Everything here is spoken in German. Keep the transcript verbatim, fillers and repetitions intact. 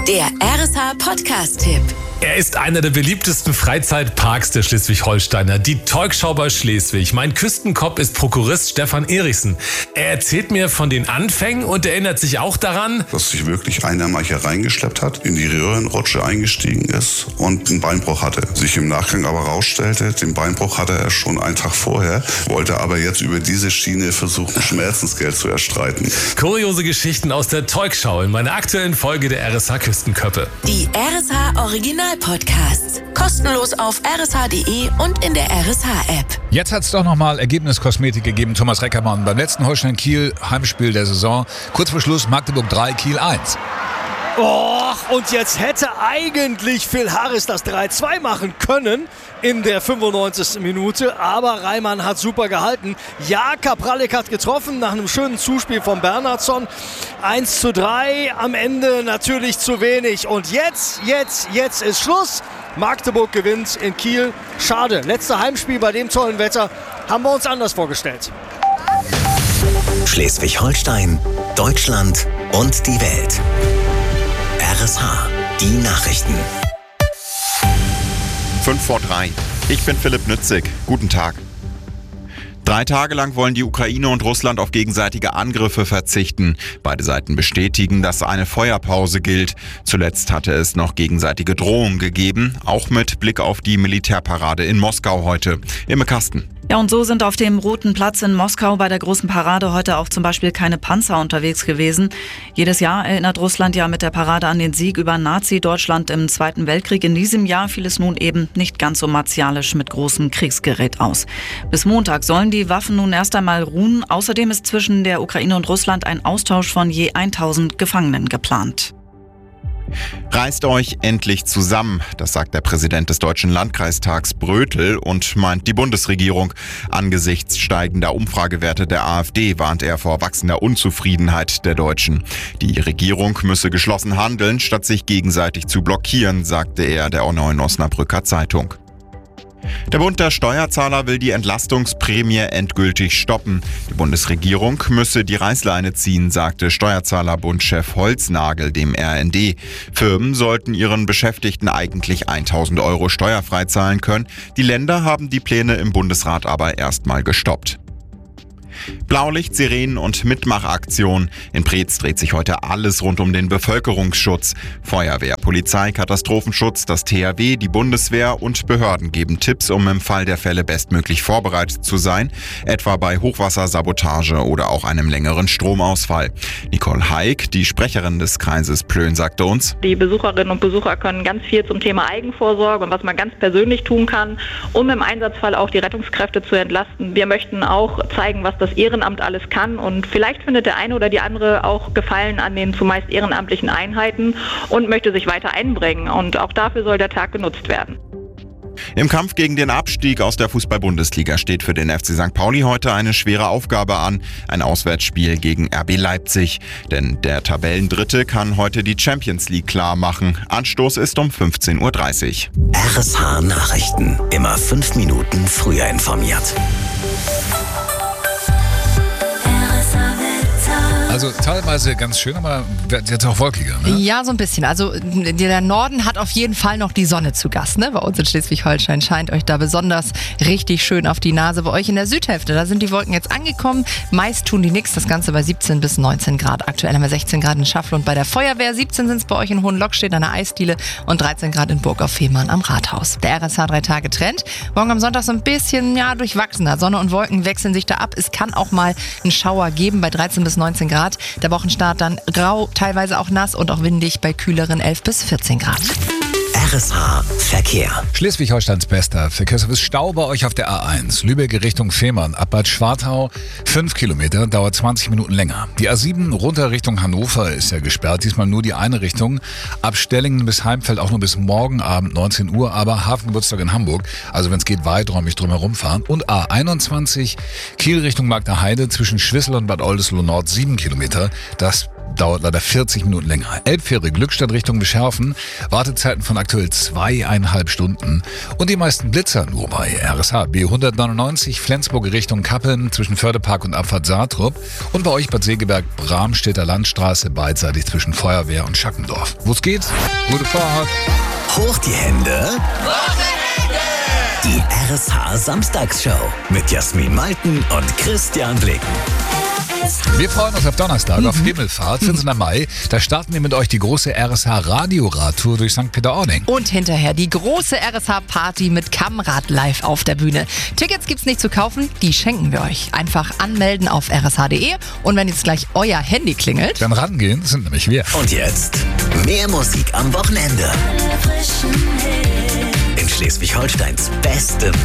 Der R S H-Podcast-Tipp. Er ist einer der beliebtesten Freizeitparks der Schleswig-Holsteiner, die Teugschau bei Schleswig. Mein Küstenkopf ist Prokurist Stefan Erichsen. Er erzählt mir von den Anfängen und erinnert sich auch daran, dass sich wirklich einer mal hier reingeschleppt hat, in die Röhrenrutsche eingestiegen ist und einen Beinbruch hatte. Sich im Nachgang aber rausstellte, den Beinbruch hatte er schon einen Tag vorher, wollte aber jetzt über diese Schiene versuchen, Schmerzensgeld zu erstreiten. Kuriose Geschichten aus der Teugschau in meiner aktuellen Folge der R S H Küstenköppe. Die R S H Original Podcasts. Kostenlos auf r s h punkt d e und in der R S H-App. Jetzt hat es doch nochmal Ergebniskosmetik gegeben. Thomas Reckermann beim letzten Holstein-Kiel Heimspiel der Saison. Kurz vor Schluss Magdeburg drei, Kiel eins. Och, und jetzt hätte eigentlich Phil Harris das drei zwei machen können in der fünfundneunzigsten Minute, aber Reimann hat super gehalten. Ja, Kapralek hat getroffen nach einem schönen Zuspiel von Bernhardsson. eins zu drei, am Ende natürlich zu wenig. Und jetzt, jetzt, jetzt ist Schluss. Magdeburg gewinnt in Kiel. Schade, letzte Heimspiel bei dem tollen Wetter. Haben wir uns anders vorgestellt. Schleswig-Holstein, Deutschland und die Welt. R S H, die Nachrichten. fünf vor drei. Ich bin Philipp Nützig. Guten Tag. Drei Tage lang wollen die Ukraine und Russland auf gegenseitige Angriffe verzichten. Beide Seiten bestätigen, dass eine Feuerpause gilt. Zuletzt hatte es noch gegenseitige Drohungen gegeben, auch mit Blick auf die Militärparade in Moskau heute. Imme Kasten. Ja, und so sind auf dem Roten Platz in Moskau bei der großen Parade heute auch zum Beispiel keine Panzer unterwegs gewesen. Jedes Jahr erinnert Russland ja mit der Parade an den Sieg über Nazi-Deutschland im Zweiten Weltkrieg. In diesem Jahr fiel es nun eben nicht ganz so martialisch mit großem Kriegsgerät aus. Bis Montag sollen die Waffen nun erst einmal ruhen. Außerdem ist zwischen der Ukraine und Russland ein Austausch von je tausend Gefangenen geplant. Reißt euch endlich zusammen, das sagt der Präsident des Deutschen Landkreistags Brötel und meint die Bundesregierung. Angesichts steigender Umfragewerte der AfD warnt er vor wachsender Unzufriedenheit der Deutschen. Die Regierung müsse geschlossen handeln, statt sich gegenseitig zu blockieren, sagte er der Neuen Osnabrücker Zeitung. Der Bund der Steuerzahler will die Entlastungsprämie endgültig stoppen. Die Bundesregierung müsse die Reißleine ziehen, sagte Steuerzahlerbundchef Holznagel dem R N D. Firmen sollten ihren Beschäftigten eigentlich tausend Euro steuerfrei zahlen können. Die Länder haben die Pläne im Bundesrat aber erstmal gestoppt. Blaulicht, Sirenen und Mitmachaktion. In Preetz dreht sich heute alles rund um den Bevölkerungsschutz. Feuerwehr, Polizei, Katastrophenschutz, das T H W, die Bundeswehr und Behörden geben Tipps, um im Fall der Fälle bestmöglich vorbereitet zu sein, etwa bei Hochwassersabotage oder auch einem längeren Stromausfall. Nicole Haig, die Sprecherin des Kreises Plön, sagte uns: Die Besucherinnen und Besucher können ganz viel zum Thema Eigenvorsorge und was man ganz persönlich tun kann, um im Einsatzfall auch die Rettungskräfte zu entlasten. Wir möchten auch zeigen, was das Ehrenamt alles kann, und vielleicht findet der eine oder die andere auch Gefallen an den zumeist ehrenamtlichen Einheiten und möchte sich weiter einbringen, und auch dafür soll der Tag genutzt werden. Im Kampf gegen den Abstieg aus der Fußball-Bundesliga steht für den F C Sankt Pauli heute eine schwere Aufgabe an, ein Auswärtsspiel gegen R B Leipzig. Denn der Tabellendritte kann heute die Champions League klar machen. Anstoß ist um fünfzehn Uhr dreißig. R S H Nachrichten, immer fünf Minuten früher informiert. Also teilweise ganz schön, aber jetzt auch wolkiger, ne? Ja, so ein bisschen. Also der Norden hat auf jeden Fall noch die Sonne zu Gast, ne? Bei uns in Schleswig-Holstein scheint euch da besonders richtig schön auf die Nase. Bei euch in der Südhälfte, da sind die Wolken jetzt angekommen. Meist tun die nichts, das Ganze bei siebzehn bis neunzehn Grad. Aktuell haben wir sechzehn Grad in Schafflund bei der Feuerwehr, siebzehn sind es bei euch in Hohenlockstedt an der Eisdiele und dreizehn Grad in Burg auf Fehmarn am Rathaus. Der R S H drei Tage Trend. Morgen am Sonntag so ein bisschen, ja, durchwachsener. Sonne und Wolken wechseln sich da ab. Es kann auch mal einen Schauer geben bei dreizehn bis neunzehn Grad. Der Wochenstart dann grau, teilweise auch nass und auch windig bei kühleren elf bis vierzehn Grad. R S H Verkehr. Schleswig-Holsteins bester Verkehrsservice. Stau bei euch auf der A eins. Lübeck Richtung Fehmarn. Ab Bad Schwartau fünf Kilometer, dauert zwanzig Minuten länger. Die A sieben runter Richtung Hannover ist ja gesperrt. Diesmal nur die eine Richtung. Ab Stellingen bis Heimfeld auch nur bis morgen Abend neunzehn Uhr. Aber Hafengeburtstag in Hamburg. Also wenn es geht, weiträumig drumherum fahren. Und A einundzwanzig Kiel Richtung Magdeheide zwischen Schwissel und Bad Oldesloe Nord sieben Kilometer. Das dauert leider vierzig Minuten länger. Elbfähre Glückstadt Richtung Bescherfen, Wartezeiten von aktuell zweieinhalb Stunden. Und die meisten Blitzer nur bei R S H B hundertneunundneunzig Flensburg Richtung Kappeln zwischen Fördepark und Abfahrt Saatrup. Und bei euch Bad Segeberg Bramstädter Landstraße beidseitig zwischen Feuerwehr und Schackendorf. Wo's geht? Gute Fahrt. Hoch die Hände. Die R S H Samstagsshow mit Jasmin Malten und Christian Blicken. Wir freuen uns auf Donnerstag, mhm. auf Himmelfahrt, vierzehnten Mai. Da starten wir mit euch die große R S H-Radioradtour durch Sankt Peter-Ording. Und hinterher die große R S H-Party mit Kammrad live auf der Bühne. Tickets gibt's nicht zu kaufen, die schenken wir euch. Einfach anmelden auf r s h punkt d e und wenn jetzt gleich euer Handy klingelt, dann rangehen, das sind nämlich wir. Und jetzt mehr Musik am Wochenende. In Schleswig-Holsteins beste